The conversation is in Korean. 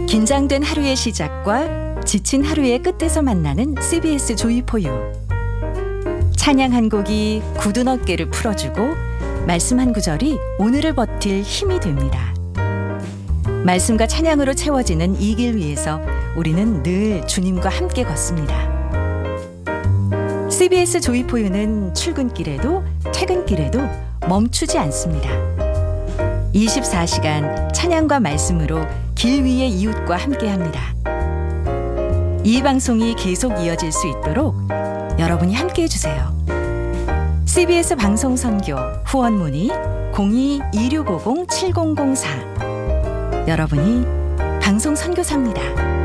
긴장된 하루의 시작과 지친 하루의 끝에서 만나는 CBS 조이포유. 찬양 한 곡이 굳은 어깨를 풀어주고 말씀 한 구절이 오늘을 버틸 힘이 됩니다. 말씀과 찬양으로 채워지는 이 길 위에서 우리는 늘 주님과 함께 걷습니다. CBS 조이포유는 출근길에도 퇴근길에도 멈추지 않습니다. 24시간 찬양과 말씀으로 길 위의 이웃과 함께합니다. 이 방송이 계속 이어질 수 있도록 여러분이 함께해 주세요. CBS 방송선교 후원 문의 02-2650-7004. 여러분이 방송선교사입니다.